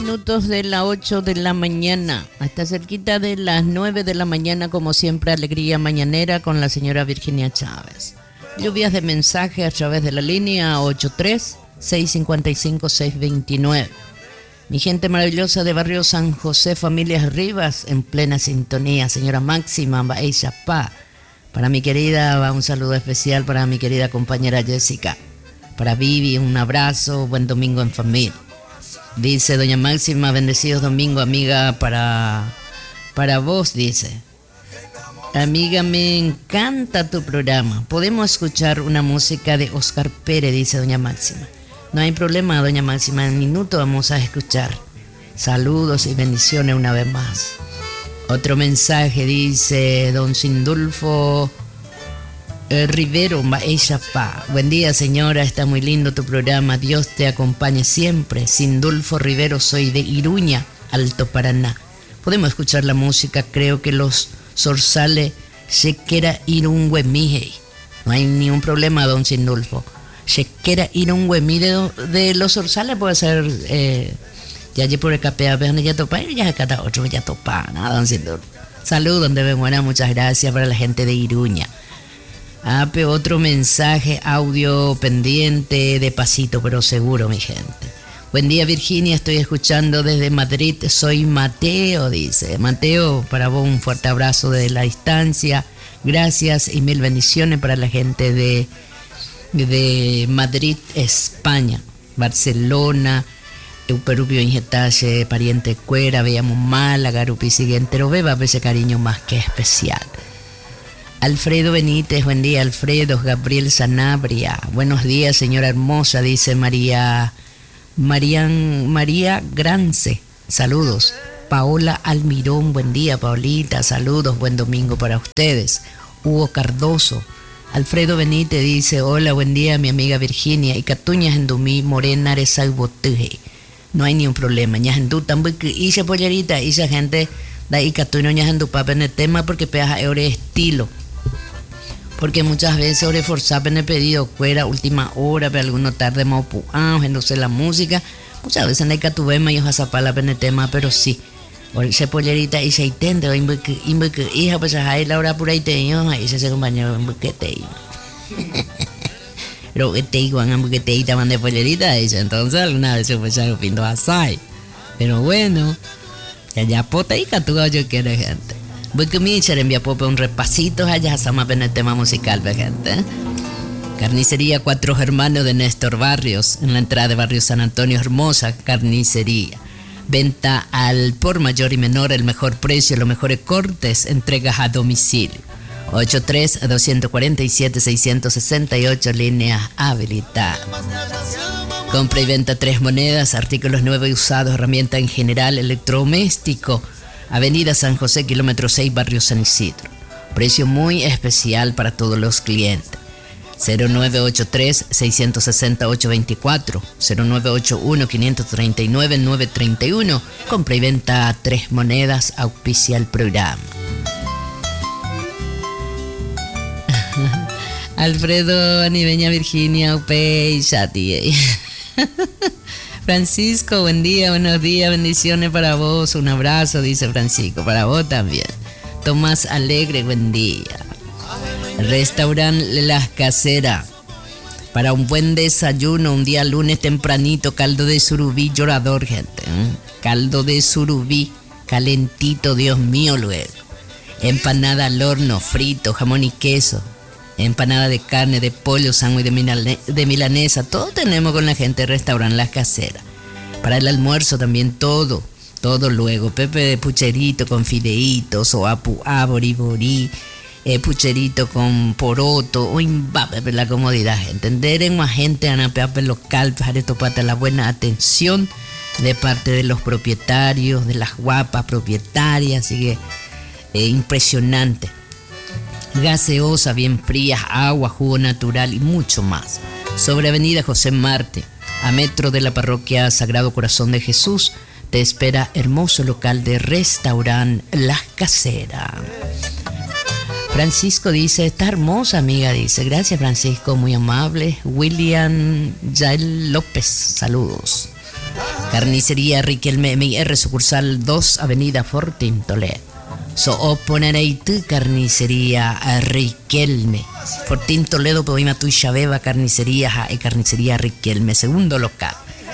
minutos de las 8 de la mañana, hasta cerquita de las 9 de la mañana, como siempre, alegría mañanera con la señora Virginia Chávez. Lluvias de mensaje a través de la línea 83-655-629. Mi gente maravillosa de Barrio San José, Familias Rivas, en plena sintonía. Señora Máxima, Baella Pa. Para mi querida, va un saludo especial para mi querida compañera Jessica. Para Vivi, un abrazo, buen domingo en familia. Dice doña Máxima, bendecidos domingo, amiga, para vos, dice. Amiga, me encanta tu programa. Podemos escuchar una música de Oscar Pérez, dice doña Máxima. No hay problema, doña Máxima, en minuto vamos a escuchar. Saludos y bendiciones una vez más. Otro mensaje dice don Sindulfo Rivero, Maesha Pa. Buen día, señora, está muy lindo tu programa. Dios te acompañe siempre. Sindulfo Rivero, soy de Iruña, Alto Paraná. Podemos escuchar la música, creo que los zorzales Shekera Irungüemije. No hay ningún problema, don Sindulfo. Shekera Irungüemije de los zorzales puede ser ya allí por el capea, pero ya topa, ya cada otro ya topa, nada, don Sindulfo. Saludos, donde ven, buena, muchas gracias para la gente de Iruña. Otro mensaje, audio pendiente, de pasito pero seguro, mi gente. Buen día, Virginia, estoy escuchando desde Madrid, soy Mateo, dice. Mateo, para vos un fuerte abrazo desde la distancia, gracias y mil bendiciones para la gente de Madrid, España, Barcelona, Euperubio Injetache, pariente Cuera, veamos Málaga, Rupi siguiente, pero beba ese cariño más que especial. Alfredo Benítez, buen día, Alfredo. Gabriel Sanabria, buenos días, señora hermosa, dice María Grance, saludos. Paola Almirón, buen día, Paolita, saludos, buen domingo para ustedes. Hugo Cardoso, Alfredo Benítez dice, hola, buen día, mi amiga Virginia, y Catuñas en Dumí, Morena, Aresay, Botuje. No hay ni un problema, ñas en Du, también hice pollerita, hice gente, da y Catuño ñas en Du, papá en el tema, porque peas ore estilo. Porque muchas veces ore forzar en el pedido fuera última hora, pero algunos tarde más entonces la música, muchas veces no hay que tuve más hija zapala en el tema, pero sí. Hoy se pollerita y se intenta, hija, pues ahí la hora pura y te digo, ahí se compañero en buquete. Pero que te digo, en buquete y taman de pollerita, dice, entonces alguna vez se fue a pinto asai. Pero bueno, ya pota y catuga yo quiero gente. Voy que mi echar envía pope un repasito allá a en el tema musical, gente. Carnicería Cuatro Hermanos de Néstor Barrios, en la entrada de Barrio San Antonio, hermosa carnicería. Venta al por mayor y menor, el mejor precio, los mejores cortes, entregas a domicilio. 83-247-668, líneas habilitadas. Compra y venta 3 monedas, artículos nuevos y usados, herramienta en general, electrodoméstico. Avenida San José, kilómetro 6, Barrio San Isidro. Precio muy especial para todos los clientes. 0983-660-824, 0981-539-931. Compra y venta a 3 monedas, auspicia el programa. Alfredo Anibeña Virginia Upey Chati. Francisco, buen día, buenos días, bendiciones para vos, un abrazo, dice Francisco, para vos también. Tomás Alegre, buen día. Restaurante Las Caseras, para un buen desayuno, un día lunes tempranito, caldo de surubí llorador, gente. Caldo de surubí, calentito, Dios mío, luego. Empanada al horno, frito, jamón y queso. Empanada de carne, de pollo, sándwich de milanesa, todo tenemos con la gente de Restaurante Las Caseras. Para el almuerzo también todo luego, pepe de pucherito con fideitos, o apu, boriborí, pucherito con poroto, o imbabe, la comodidad, gente. Entender más gente, anapeape local, para esto para la buena atención de parte de los propietarios, de las guapas propietarias, así que impresionante. Gaseosa, bien frías, agua, jugo natural y mucho más. Sobre Avenida José Marte, a metro de la parroquia Sagrado Corazón de Jesús, te espera hermoso local de Restaurante Las Caseras. Francisco dice, está hermosa, amiga, dice. Gracias, Francisco, muy amable. William Yael López, saludos. Carnicería Riquelme MR, sucursal 2, Avenida Fortín, Toledo. So oponereitu carnicería Riquelme. Fortín, Toledo, Poima Tuixabeba, carnicería y carnicería Riquelme. Segundo local.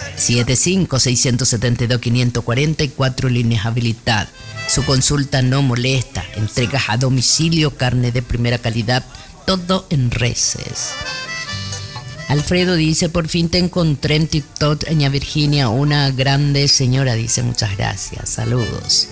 75-672-544, líneas habilitadas. Su consulta no molesta. Entregas a domicilio, carne de primera calidad, todo en reses. Alfredo dice, por fin te encontré en TikTok, Ña Virginia, una grande señora, dice, muchas gracias, saludos.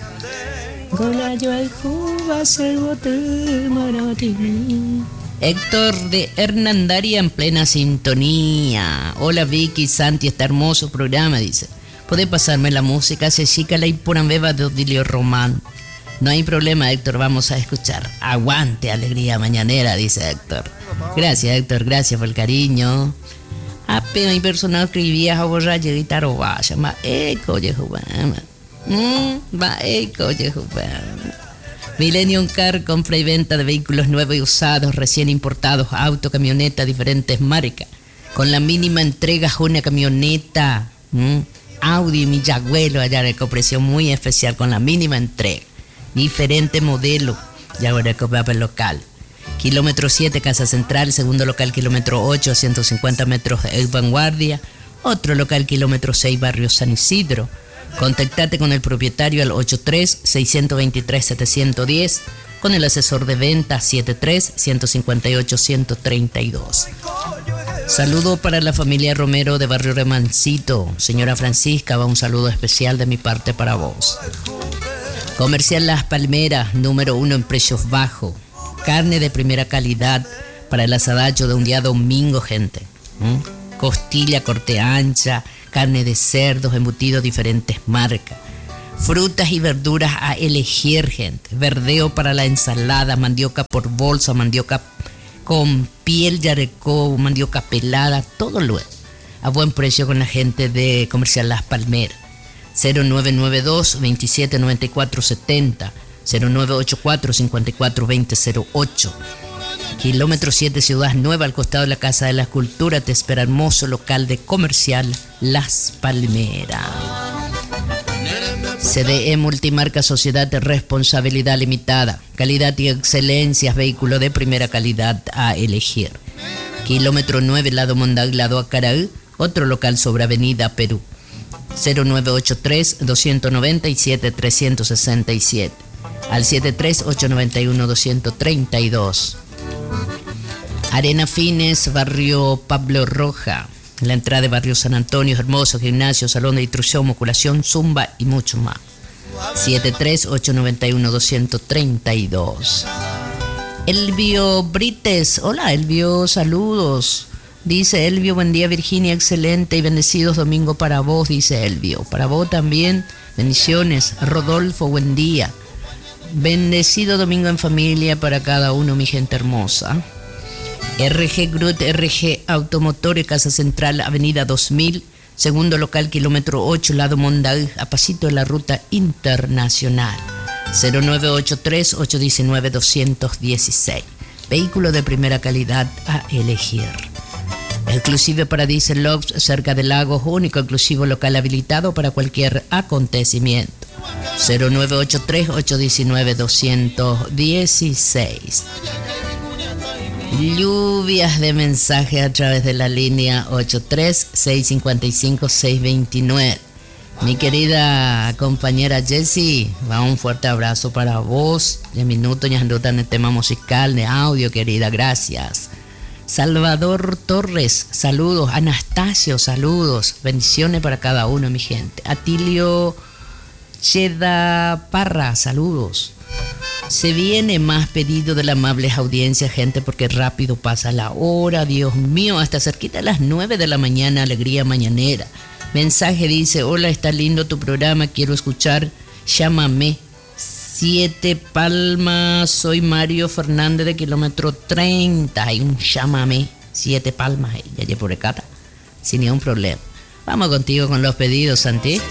Héctor de Hernandaria en plena sintonía. Hola Vicky, Santi, este hermoso programa, dice. ¿Puede pasarme la música? Se chica la Ipuran-Beba de Odilio Román. No hay problema, Héctor, vamos a escuchar. Aguante, alegría mañanera, dice Héctor. Gracias, Héctor, gracias por el cariño. Apenas mi personal escribía a borrar llegar o vaya, ma eco, yehubama. Va eco, yehubama. Millennium Car, compra y venta de vehículos nuevos y usados, recién importados, auto, camioneta, diferentes marcas. Con la mínima entrega, una camioneta, Audi, mi Yagüelo, allá de copresión muy especial, con la mínima entrega. Diferente modelo, ya voy a comprar el local. Kilómetro 7, Casa Central, segundo local, kilómetro 8, 150 metros de Vanguardia. Otro local, kilómetro 6, barrio San Isidro. Contactate con el propietario al 83-623-710, con el asesor de venta 73-158-132. Saludo para la familia Romero de Barrio Remancito. Señora Francisca, va un saludo especial de mi parte para vos. Comercial Las Palmeras, número 1 en precios bajos. Carne de primera calidad para el asadacho de un día domingo, gente. Costilla, corte ancha, carne de cerdos, embutidos, diferentes marcas. Frutas y verduras a elegir, gente. Verdeo para la ensalada, mandioca por bolsa, mandioca con piel, yarecó, mandioca pelada, todo luego. A buen precio con la gente de Comercial Las Palmeras. 0992-279470, 0984-542008. Kilómetro 7, Ciudad Nueva, al costado de la Casa de la Cultura, te espera hermoso local de Comercial Las Palmeras. CDE Multimarca, sociedad de responsabilidad limitada, calidad y excelencias, vehículo de primera calidad a elegir. Kilómetro 9, lado Mondag, lado Acaraú, otro local sobre Avenida Perú. 0983-297-367, al 73-891-232. Arena Fines, barrio Pablo Roja, la entrada de barrio San Antonio, hermoso gimnasio, salón de instrucción, musculación, zumba y mucho más. 73-891-232. Elvio Brites, hola Elvio, saludos. Dice Elvio, buen día Virginia, excelente y bendecidos domingo para vos, dice Elvio. Para vos también, bendiciones. Rodolfo, buen día. Bendecido domingo en familia para cada uno, mi gente hermosa. RG Grut, RG Automotores, Casa Central, Avenida 2000, segundo local, kilómetro 8, lado Mondag, a pasito de la ruta internacional. 0983-819-216. Vehículo de primera calidad a elegir. Exclusive para Diesel Logs, cerca del lago, único exclusivo local habilitado para cualquier acontecimiento. 0983-819-216. Lluvias de mensaje a través de la línea 83-655-629. Mi querida compañera Jessie, va un fuerte abrazo para vos. De minuto ya ando en el tema musical, de audio, querida, gracias. Salvador Torres, saludos. Anastasio, saludos. Bendiciones para cada uno, mi gente. Atilio Cheda Parra, saludos. Se viene más pedido de la amable audiencia, gente, porque rápido pasa la hora. Dios mío, hasta cerquita a las 9 de la mañana, alegría mañanera. Mensaje dice, hola, está lindo tu programa, quiero escuchar, llámame. 7 Palmas, soy Mario Fernández de kilómetro 30. Hay un llámame, 7 Palmas, ya llevo por acá, sin ningún problema. Vamos contigo con los pedidos, Santi.